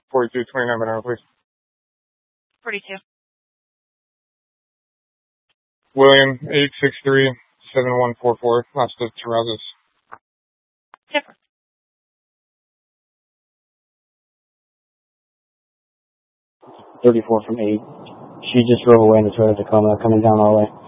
4229 Banana, please. 42. William, 863-7144, last of Terrazas. Different. 34 from 8. She just drove away in the Toyota Tacoma, coming down our way.